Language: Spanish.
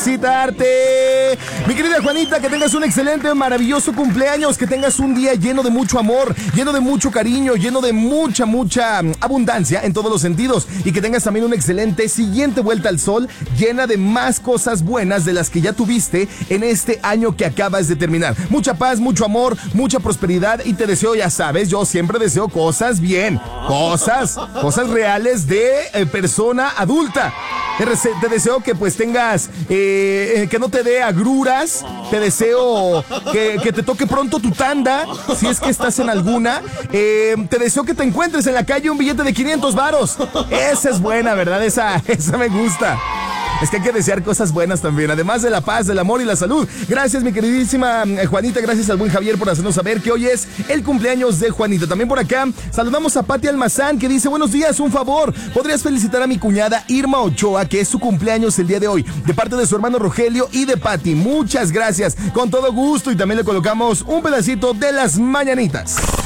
Felicitarte. Mi querida Juanita, que tengas un excelente, maravilloso cumpleaños, que tengas un día lleno de mucho amor, lleno de mucho cariño, lleno de mucha abundancia en todos los sentidos, y que tengas también una excelente siguiente vuelta al sol, llena de más cosas buenas de las que ya tuviste en este año que acabas de terminar. Mucha paz, mucho amor, mucha prosperidad, y te deseo, ya sabes, yo siempre deseo cosas bien, cosas reales de persona adulta. Te deseo que pues tengas, que no te dé agruras. Te deseo que te toque pronto tu tanda, si es que estás en alguna. Te deseo que te encuentres en la calle un billete de 500 varos. Esa es buena, ¿verdad? Esa me gusta. Es que hay que desear cosas buenas también, además de la paz, del amor y la salud. Gracias, mi queridísima Juanita, gracias al buen Javier por hacernos saber que hoy es el cumpleaños de Juanita. También por acá saludamos a Pati Almazán, que dice: buenos días, un favor, ¿podrías felicitar a mi cuñada Irma Ochoa, que es su cumpleaños el día de hoy, de parte de su hermano Rogelio y de Pati? Muchas gracias, con todo gusto, y también le colocamos un pedacito de las mañanitas.